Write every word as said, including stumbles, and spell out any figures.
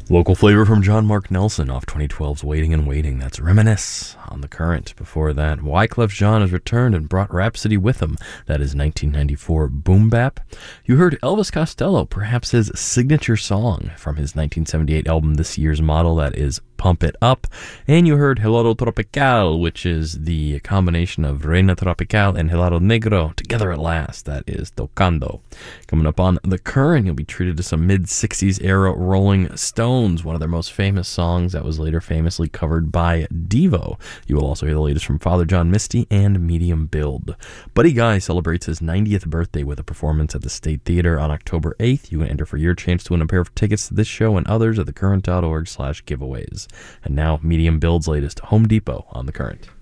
Local flavor from John Mark Nelson off twenty twelve's Waiting and Waiting. That's Reminisce on The Current. Before that, Wyclef Jean has returned and brought Rhapsody with him. That is nineteen ninety-four Boom Bap. You heard Elvis Costello, perhaps his signature song from his nineteen seventy-eight album This Year's Model. That is Pump It Up. And you heard Helado Tropical, which is the combination of Reina Tropical and Helado Negro together at last. That is Tocando. Coming up on The Current, you'll be treated to some mid-sixties era Rolling Stones, one of their most famous songs that was later famously covered by Devo. You will also hear the latest from Father John Misty and Medium Build. Buddy Guy celebrates his ninetieth birthday with a performance at the State Theater on October eighth. You can enter for your chance to win a pair of tickets to this show and others at thecurrent.org slash giveaways. And now, Medium Build's latest, Home Depot on The Current.